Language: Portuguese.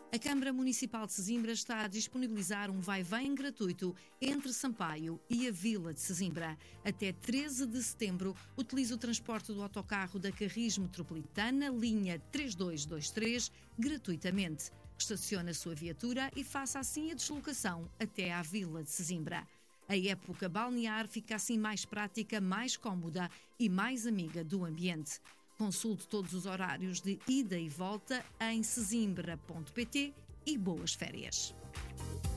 A Câmara Municipal de Sesimbra está a disponibilizar um vai-vem gratuito entre Sampaio e a Vila de Sesimbra. Até 13 de setembro, utilize o transporte do autocarro da Carris Metropolitana, linha 3223, gratuitamente. Estacione a sua viatura e faça assim a deslocação até à Vila de Sesimbra. A época balnear fica assim mais prática, mais cómoda e mais amiga do ambiente. Consulte todos os horários de ida e volta em sesimbra.pt e boas férias.